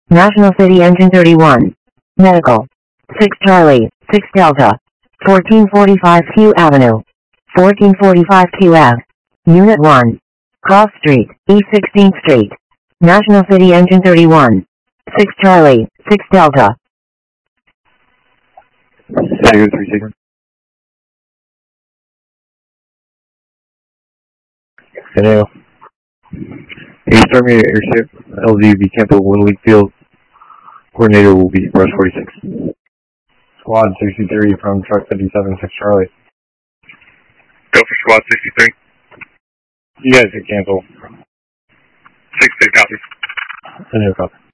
National City Engine 31. Medical. 6 Charlie, 6 Delta. 1445 Q Avenue. 1445 Q Ave. Unit 1. Cross Street, East 16th Street. National City Engine 31. 6 Charlie, 6 Delta. Tiger 36. Hello. Hey, start me airship. LZ be Temple, Little League Field. Coordinator will be Brush 46. Squad 63 from Truck 57, 6 Charlie. Go for Squad 63. You guys can cancel. 62 copies. Send you a copy.